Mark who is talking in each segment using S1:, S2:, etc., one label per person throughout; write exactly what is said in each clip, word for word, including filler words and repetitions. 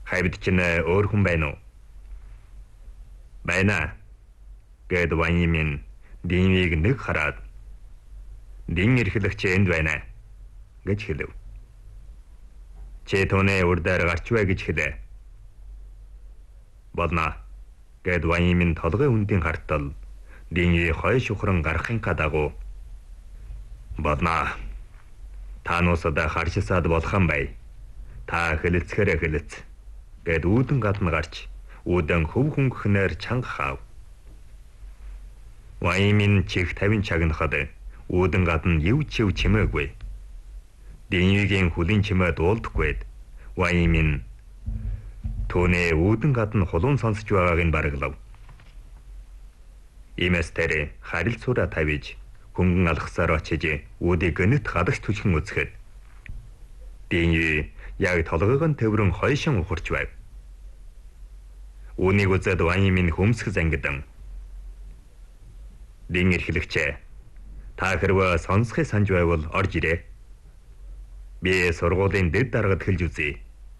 S1: Хавьд чинь өөр хүн байна уу? Байна. Гэд Ваньимин Динвийг нэг хараад Дин эрхлэгч энд байна гэж хэлв. Чи түүний урдаар гарч бай гэж хэлээ. Болно. Гэд Ваньимин толгой үндийн хартал Динви хой шухран гарахынхаа дагуу болно. Та нуусад харшисаад болох юм бай. Та хэлэлцэхэрэ хэлэлц. Гэд үүдэн гадна гарч үүдэн хөв хөнгөхнээр чанга хаав. Ваньимин чих тавин чагнахад үүдэн гадна ив чив чимээгүй. Динвигийн хүлийн чимээ дуулдаггүй. Ваньимин түүний үүдэн гадна хулуун сонсож байгааг нь бараглав. Иймээс тэр харилцуура тавиж хөнгөн алхасаар очиж үүдийг гэнэт гадагш түлхэн үзэхэд Динви яг толгойг нь төврөн хойшин ухарч байв. Үүнийг үзээд Ваньимин хөмсөх зангидан Дин эрхлэгчээ, та хэрвээ сонсхийг санаж байвал орж ирээ. Би сургуулийн дэд даргад хэлж үзье.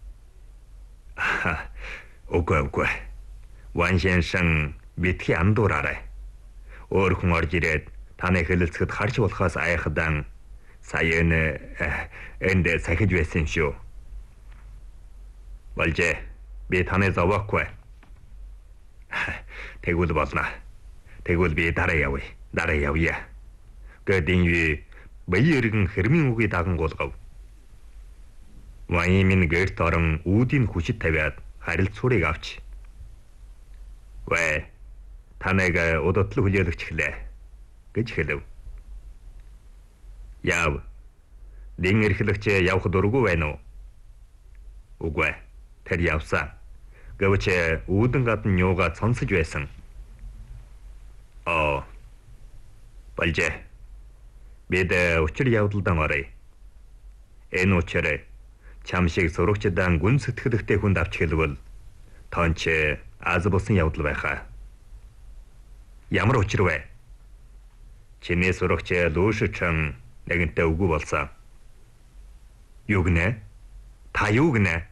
S1: Үгүй үгүй. Ваньшин битгий андуураарай. Өөр хүн орж ирээд таны хэлэлцэхэд харж болохоос айхадан сая энэ энд сахиж байсан шүү. Болжээ. Би таны зовоохгүй. Тэгвэл болно. Тэгвэл би дараа явъя. Дараа явъя. Гэдинви бие эргэн хэрмийн үгийг дагангуулгав. Ваньимин гэрт орон үүдийн хүчит тавиад харилцуурыг авч. Вэ, танайг удаатлан хүлээлгэж эхлэе гэж хэлв. Яв. Дин эрхлэгч явах дургүй байна уу? Үгүй. Тэр явсан. Гэвч үүдэн гадна нуугаа цонсож байсан. Оо. Болжээ. Бид учир явдалдан оръё. Энэ учир чам шиг сурагчдаа гүн сэтгэлтэй хүнд авч хэлвэл тонч аз болсон явдал байхаа. Ямар учир вэ? Чиний сурагч Лушичэн нэгэнтээ үгүй болсон. Юу гинэ? Та юу гинэ?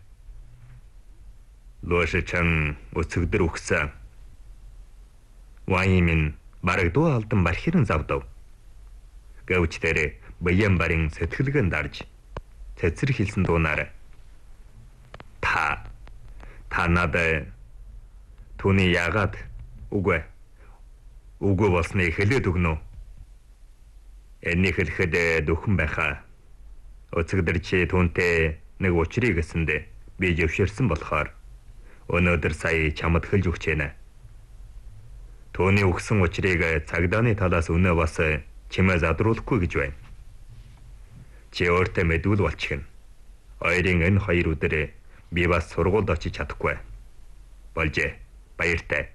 S1: Лушичэн өцөгдөр үхсэн. Ваньимин бараг дуу алдан бархиран завдав. Гэвч тэр баян барын сэтгэлгэн дарж цэцэр хэлсэн дуунаар та та надад түүний яагаад үгүй үгүй болсныг хэлээд өгнө. Энийг хэлэхэд дөхөн байхаа. Өцөгдөр чи түүнтэй нэг учрыг гэсэндэ би зөвшөөрсөн болохоор өнөөдөр сая чамд хэлж өгч байна. Түүний өгсөн учрыг цагдааны талаас өнөө бас чимээ задруулахгүй гэж байна. Чи өөртөө мэдвэл болчихно. Хоёрын энэ хоёр өдөр би бас сургуульд очиж чадахгүй. Болжээ. Баяртай.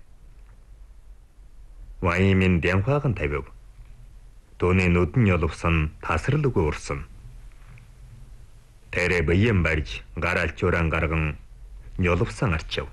S1: Ваньимин дямхаахан тавив. Түүний нүдэн ёловсон тасралгүй урсан. Тэр баян барьж гар алчууран гарган ёловсон арчив.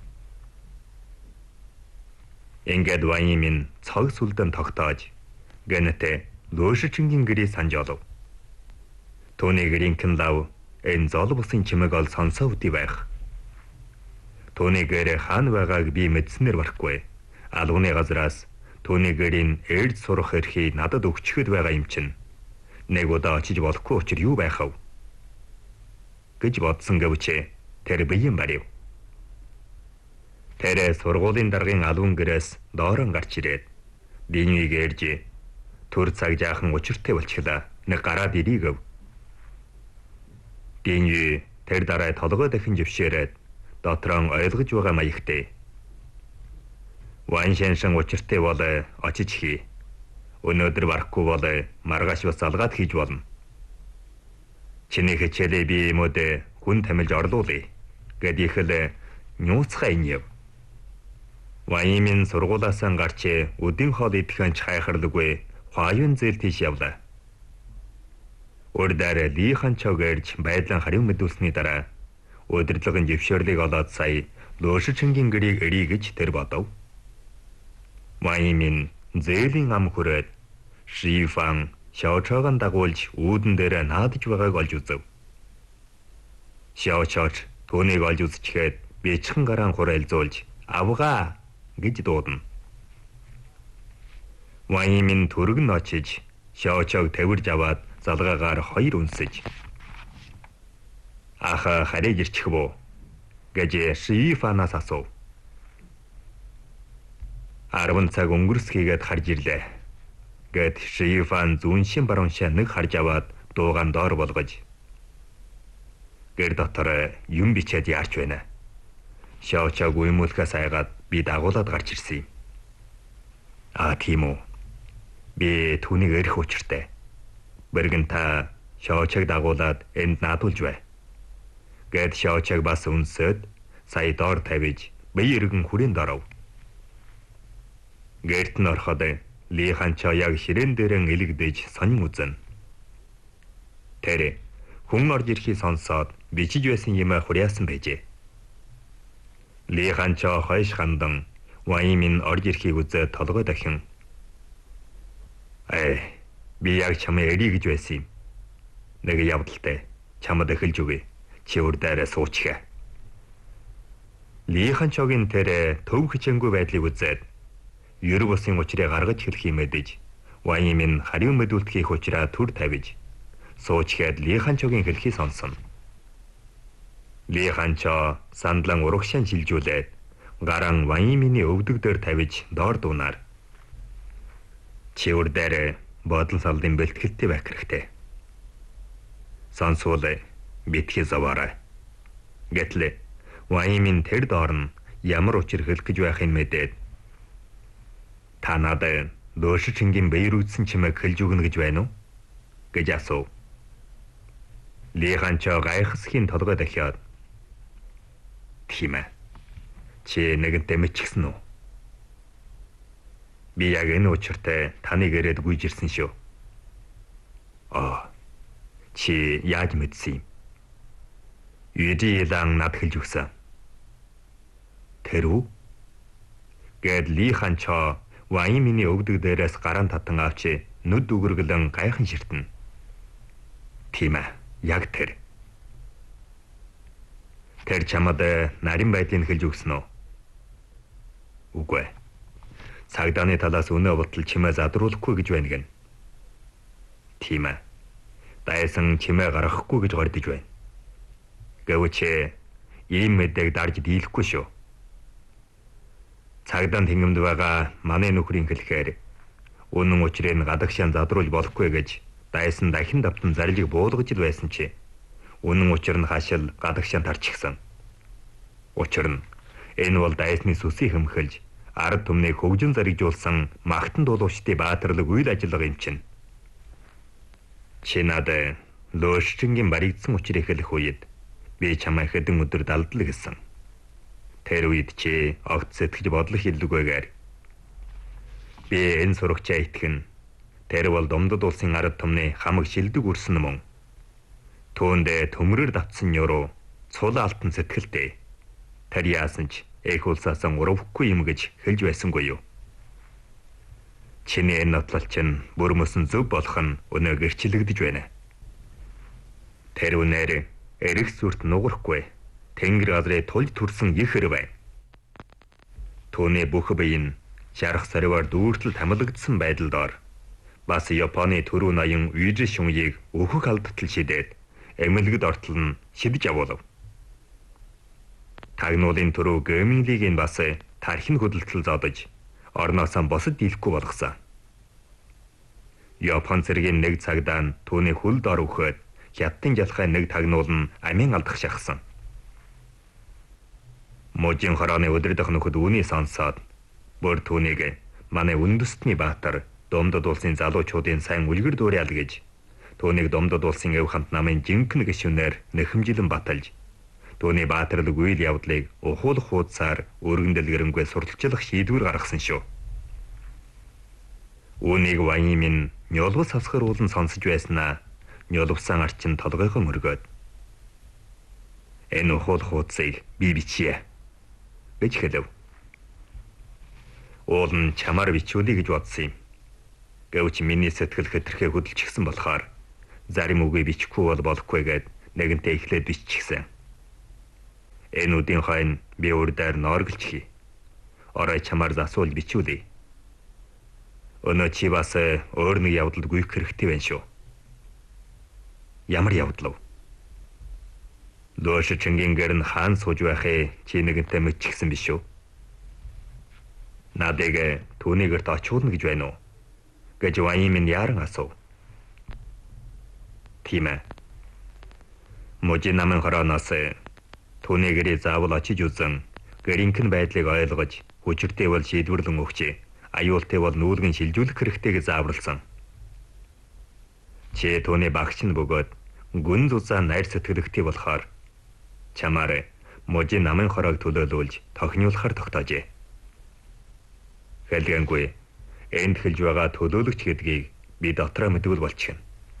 S1: Ингээд Ваньимин цог сүлдэн тогтоож гэнэтэ Лушичэнгийн гэрээ санаж олов. Түүний гэрийнхэн лав энэ золбосын чимэг ол сонсоо үти байх. Түүний гэрээ хаана байгааг би мэдснээр барахгүй. Алганы газраас түүний гэрийн ээлж сурах эрхийг надад өгчөхөд байгаа юм чинь. Нэг удаа очиж болохгүй учир юу байх вэ? Гэж бодсон гэвч тэр биеийн барив. Тэр сургуулийн даргын алуун гэрээс доорон гарч ирээд Динвиг ээрж төр цаг жаахан учиртай болчихлаа. Нэг гараад ирийгэв. Динви тэр дараа толгой дахин жившээрээд дотрон ойлгож байгаа маягтай. Ваньшин учиртай бол очиж хий. Өнөөдөр барахгүй бол маргааш бас алгаад хийж болно. Чиний хичээлээ би мод хүн тамилж орлуулъя гэд ихэл нууцхай инэв. Ваньимин сургуулаасаа гарч өдийн хоол идэхэнч хайхарлгүй хаян зээл тийш явлаа. Урдаар лихан чогэрж байдлан харив мэдүүлсний дараа удирдлагын жившөөрлийг олоод сая Лушичэнгийн гэрийг эрий гэж тэр бодов. Ваньимин зээлийн ам хүрээд Шифан Шаочоогон дагуулж үүдэн дээр наадж байгааг олж үзв. Шаочооч түүнийг олж үзчихэд бэчхэн гараан хураалзуулж авгаа гэж дуудана. Ваймын төрөг нь очиж шоочог тавирж аваад залгаагаар хоёр үнсэж аха хариж ирчих боо гэж Шифанаас асуув. арван цаг өнгөрсгийгээд харж ирлээ. Гэт Шифан зүүншин барууншаа нэг харж аваад дуугаан доор болгож гэр дотор юм бичээд яарч байна. Шоочог уймуулхаас айгаад би дагуулад гарч ирсэн юм. Аа тийм үү. Би түүнийг эрх учиртай. Бэргэн та шоочог дагуулад энд наадуулж бай. Гэт шоочог бас үнсэд сая доор тавиж бие эргэн хүрээнд оров. Гэрт нь ороход Ли Ханчаа яг ширээн дээрэн илэгдэж сонин үзэн. Тэр хүн орж ирэхийг сонсоод бичиж байсан юм хуриасан байжээ. Ли Ханчаа хойш хандан Ваймын орж ирэхийг үзээд толгой дахин "Эй, би яг чамайг эрий гэж байсан юм. Нэг явдалтай чамд эхэлж өгье. Чи урдаараа суучихаа." Ли Ханчаагийн тэр төв хичээнгүй байдлыг үзээд ер бусын учрыг гаргаж хэлэх юм эдэж Ваймын хариу мэдүүлдэхийг учраа түр тавиж суучгаад Ли Ханчаагийн хэлхийг сонсон. Ли Ханчаа сандлан урагшаан шилжүүлээд гаран Ваймны өвдөг дээр тавиж доор дуунаар "Чи урдаараа бодол салдын бэлтгэлтэй байх хэрэгтэй. Сонсвол битгий заваарай." Гэтлээ Ваймын тэр доор нь ямар учир хэлэх гэж байхын мэдээд "Та надад дөөш чингийн баяр үзсэн чимээг хэлж өгнө гэж байна уу?" гэж асуув. Ли Ханчаа гайхсхийн толгой дахиад "Тийм ээ. Чи нэгэнтээ мичгсэн үү? Би яг энэ учиртай таныг ирээд гүйж ирсэн шүү." "Аа. Чи яаж мэдсэн юм?" "Юдийлан над хэлж өгсөн." "Тэр үү?" Гэт Ли Ханчаа Ваймны өвдөг дээрээс гараан татан авч нүд үгэргэлэн гайхан ширтэн. "Тийм ээ. Яг тэр. Тэр чамд нарийн байдлыг хэлж өгсөн үү?" "Үгүй. Цагдааны талаас өнөө бодол чимээ задруулахгүй гэж байна гэн." "Тийм ээ. Дайсан чимээ гаргахгүй гэж гордож байна. Гэвч ийм мэдээг дарж дийлэхгүй шүү. Цагдаа тэнгэмд байгаа манай нөхрийн хэлэхээр үнэн учрыг гадагшаан задруулж болохгүй гэж дайсан дахин давтан зарлиг буулгаж л байсан чи үнэн учир нь хаашил гадагшаан тарчихсан. Учир нь энэ бол дайсны сүсийг хэмхэлж ард түмнийг хөгжин заригжуулсан магтан дуулуучдын баатарлаг үйл ажиллагаа юм чинь. Чи надад лөөшчингийн баригдсан учрыг хэлэх үед би чамайг хэдэн өдөр далдлаг гэсэн. Тэр үед чи огт сэтгэж бодлох илүүгээр би энэ сурагчаа итгэн. Тэр бол Домдод улсын ард түмний хамаг шилдэг үрсэн мөн. Түүндээ төмрөр давтсан нёруу цул алтан сэтгэлтэй. Тэр яасан ч эх улсаас урвахгүй юм гэж хэлж байсангүй юу? Чиний энэ нотлол чинь бүр мөсөн зөв болох нь өнөө гэрчлэгдэж байна. Тэр үнээр эрэх сүрт нугарахгүй. Тэнгэр газрыг тулж түрсэн их хэрэг байна. Түүний бүх бие нь шарах сарваар дүүртэл тамлагдсан байдлаар бас Японы төрөө ноён Үйжи шуньийг өөхөх алдтал шидээд эмнэлгэд ортол нь шидэж авуулав. Тагнуулын төрөө Гэминлийг нь бас тархин хөдөлтөл зодож орноосоо босод дийлэхгүй болгосон. Япон цэргийн нэг цагдаа нь түүний хөл дор өгөхөд хятадын жалхай нэг тагнуул нь амин алдах шахсан. Можин хорооны өдрөдөх нөхөд үүний сонсоод бүр түүнийг манай үндэстний баатар Домдод улсын залуучуудын сайн үлгэр дуурайл гэж түүнийг Домдод улсын өв хамт намын жинхэнэ гишүүнээр нэхэмжилэн баталж түүний баатарлаг үйл явдлыг ухуулах хуудасаар өргөн дэлгэрэнгүй сурталчлах шийдвэр гаргасан шүү. Үүнийг Ваймын нёлгос хасгар уулан сонсож байснаа нёлвсан арчин толгойгоо мөргөөд энэ ухуулах хуудасыг би бичье гэж хэлв. Уул нь чамаар бичүүлье гэж бодсон юм. Гэвч миний сэтгэл хэтэрхээ хөдөлчихсэн болохоор зарим үгийг бичихгүй бол болохгүй гэд нэгэнтээ эхлээд биччихсэн. Энэ үдийн хойно би урдаар нооргэлж хий. Орой чамаар засуул бичүүлээ. Өнөө чи бас өөр нэг явдалд гүйх хэрэгтэй байна шүү. Ямар явдал вэ? Лөөшчингийн гэр нь хаан сууж байхыг чи нэгэнтээ мэдчихсэн биш үү? Надыг түүний гэрт очуулна гэж байна уу? Гэж Ваим минь яран асуув. Тийм ээ. Можи намын хороноос түүний гэрээ заавал очиж үзэн гэрийнхэн байдлыг ойлгож хүчиртэй бол шийдвэрлэн өгч аюултай бол нүүлгэн шилжүүлэх хэрэгтэй гэж зааварлсан. Чи түүний багш нь бөгөөд гүн зузаан найр сэтгэлэгтэй болохоор чамаар можи намын хороог төлөөлүүлж тохиолохоор тогтоожээ. Хэлгэнгүй энд хэлж байгаа төлөөлөгч гэдгийг би дотроо мэдвэл болчихно.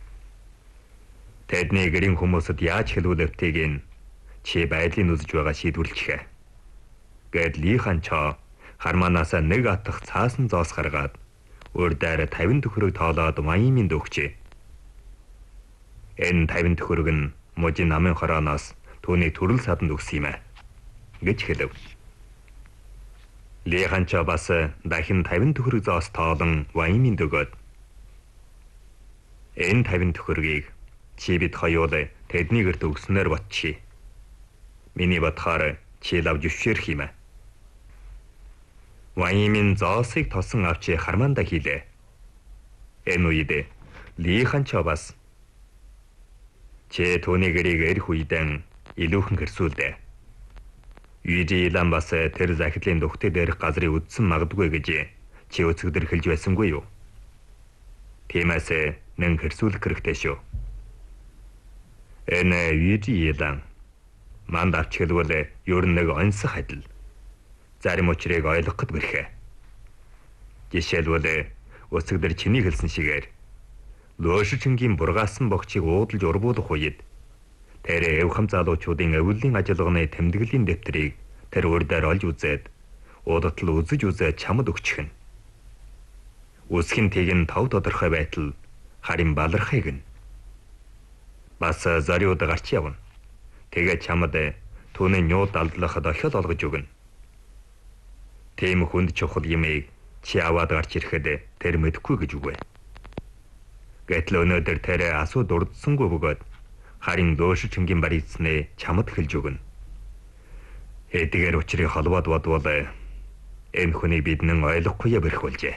S1: Тэдний гэрийн хүмүүсд яаж хэлүүлэвтэйг нь чи байдлыг үзэж байгаа шийдвэрлэхэ. Гэд Ли хаан чоо хармаанаас нэг атах цаасан зоос гаргаад урдаар тавин төхөрөг тоолоод Ваиминд өгчээ. Энэ тавин төхөрөг нь можи намын хорооноос түүний төрөл саданд өгсөн юм аа гэж хэлв. Ли хаан чоо бас дахин тавин төхөрөг зоос тоолон Ваиминд өгөөд энэ тавин төхөргийг чи бид хоёул тэдний гэрт өгснөөр ботчих. Миний бодохоор чи лав зөвшөөрөх юм аа. Ваимин зоосыг тосон авч хармаанда хийлээ. Энэ үед Ли хаан чоо бас чи түүний гэрийг эрх үедэн илүүхэн хэрсүүлдэ. Южи Илан бас тэр захидлын дүгтээ дээрх газрыг үдсэн магадгүй гэж чи өцөгдөр хэлж байсангүй юу? Тиймээс нэн хэрсүүлэх хэрэгтэй шүү. Энэ Южи Илан манд авч хэлвэл ер нь нэг онцох адил. Зарим учрыг ойлгоход бэрхэ. Жишээлбэл өцөгдөр чиний хэлсэн шигээр Лөөшчингийн бургаасан богчийг уудалж урбуулах үед тэр эвхэм залуучуудын авилын ажиллагааны тэмдэглэлийн дэвтрийг тэр урдаар олж үзээд уудатал үзэж үзээд чамд өгчих нь. Үсгийн тийг нь тав тодорхой байтал харин балархыг нь. Бас зориуд гарч явна. Тэгээд чамд түүний нюуд алдлахад охид олгож өгнө. Тийм хүнд чухал юмыг чи аваад гарч ирэхэд тэр мэдэхгүй гэж үгүй. Гэтэл өнөөдөр тэр асуу дурдсангүй бөгөөд харин Лөөшчингийн баригдснээ чамд хэлж өгнө. Эдгээр учрыг холбоод бодвол энэ хүнийг бид нэн ойлгохгүй бэрх болжээ.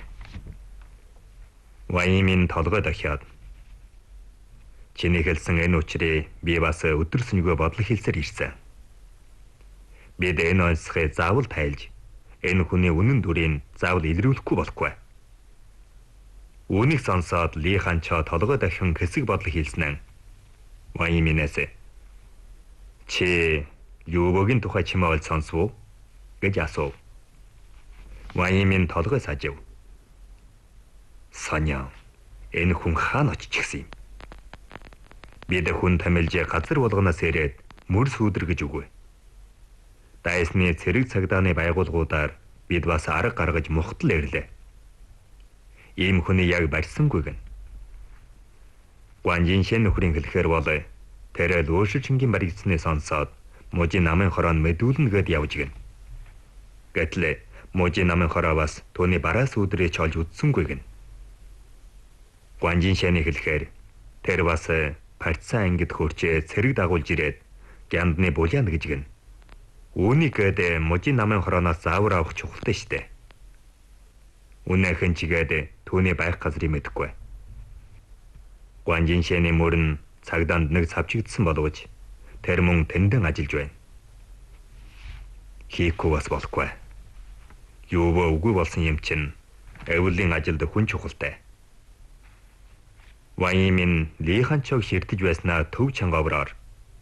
S1: Ваимин толгой дахиад чиний хэлсэн энэ учрыг би бас өдөр сүнгээ бодлох хэлсээр ирсэн. Бид энэ онцгой заавал тайлж энэ хүний үнэн дүрийг заавал илрүүлэхгүй болохгүй. Үүнийг сонсоод Ли хаан чоо толгой дахин хэсэг бодлого хийлснэн Ваиминээс чи юугийн тухай чимээл сонсов гэж асуув. Ваимин толгой сажив. Саня энэ хүн хаана оччихсан юм? Бид хүн тамилж газар болгоноос ирээд мөр сүүдэр гэж үгүй. Дайсны цэрэг цагдааны байгууллагуудаар бид бас арга гаргаж мухтал ирлээ. Ийм хүний яг барьсангүй гэн. Гуанжин шэн нөхрийн хэлэхээр бол тэр Лөөшчингийн баригдсныг сонсоод можи намын хороон мэдүүлнэ гэд явж гэн. Гэтэл можи намын хороо бас түүний бараас өдрөө чолж үдсэнгүй гэн. Гуанжин шэний хэлэхээр тэр бас партизан ангид хөрчээ цэрэг дагуулж ирээд гяндны булян гэж гэн. Үүнийг гээд можи намын хорооноос заавар авах чухалтай штэ. Үнэхэн чигээд түүний байх газрыг мэдэхгүй. Гуанжин шэний мөрн цагдаанд нэг цавчигдсан боловч тэр мөн тэндэн ажиллаж байна. Хийхгүй бас болохгүй. Юуваа үгүй болсон юм чинь авилын ажилд хүн чухалтай. Ваимин Ли хаан чог ширтэж байснаа төв чангаавраар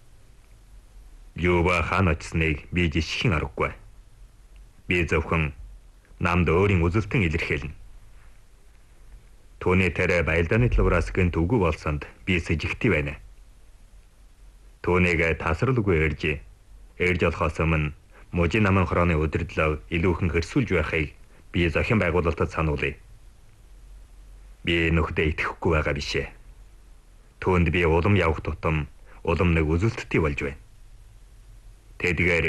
S1: Юува хаан очсныг би жишгэн аргагүй. Би зөвхөн намд өөрийн үзэлтэн илэрхийлнэ. Түүний тэр баялдааны талбараас гэнт үгүй болсонд би сэжигтэй байна. Түүнийг тасралгүй ирж, ирж олохоос өмнө можи намын хорооны удирдлага илүүхэн хэрсүүлж байхыг би зохион байгуулалтад сануулъя. Би нөхдөд итгэхгүй байгаа бишээ. Түүнд би улам явах тутам улам нэг үзэлттэй болж байна. Тэдгээр